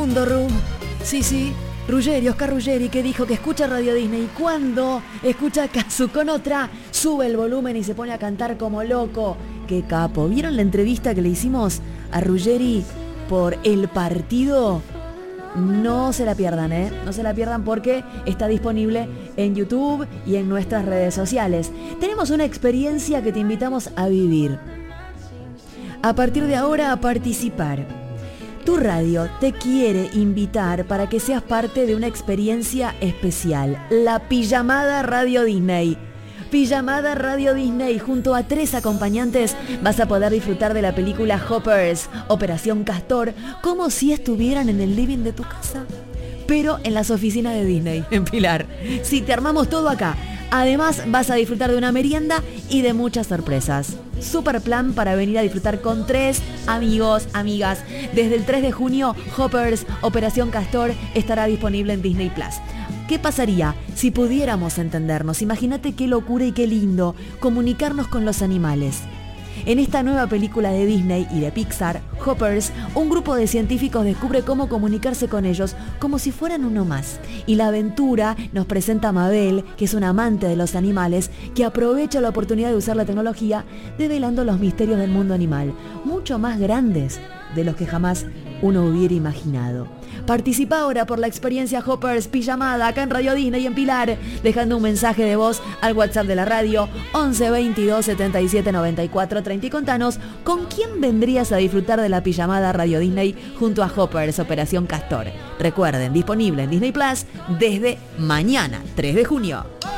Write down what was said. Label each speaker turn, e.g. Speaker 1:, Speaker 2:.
Speaker 1: mundo, Ru. Sí, Ruggeri, Oscar Ruggeri, que dijo que escucha Radio Disney y cuando escucha a Kazu con otra, sube el volumen y se pone a cantar como loco. ¡Qué capo! ¿Vieron la entrevista que le hicimos a Ruggeri por El Partido? No se la pierdan, ¿eh? No se la pierdan porque está disponible en YouTube y en nuestras redes sociales. Tenemos una experiencia que te invitamos a vivir. A partir de ahora, a participar. Tu radio te quiere invitar para que seas parte de una experiencia especial. La Pijamada Radio Disney. Pijamada Radio Disney, junto a 3 acompañantes vas a poder disfrutar de la película Hoppers, Operación Castor, como si estuvieran en el living de tu casa, pero en las oficinas de Disney, en Pilar. Sí, te armamos todo acá. Además vas a disfrutar de una merienda y de muchas sorpresas. Super plan para venir a disfrutar con 3 amigos, amigas. Desde el 3 de junio, Hoppers, Operación Castor estará disponible en Disney Plus. ¿Qué pasaría si pudiéramos entendernos? Imagínate qué locura y qué lindo comunicarnos con los animales. En esta nueva película de Disney y de Pixar, Hoppers, un grupo de científicos descubre cómo comunicarse con ellos como si fueran uno más. Y la aventura nos presenta a Mabel, que es una amante de los animales, que aprovecha la oportunidad de usar la tecnología, develando los misterios del mundo animal, mucho más grandes de los que jamás uno hubiera imaginado. Participa ahora por la experiencia Hoppers Pijamada acá en Radio Disney en Pilar, dejando un mensaje de voz al WhatsApp de la radio 11 22 77 94 30 y contanos con quién vendrías a disfrutar de la Pijamada Radio Disney junto a Hoppers Operación Castor. Recuerden, disponible en Disney Plus desde mañana, 3 de junio.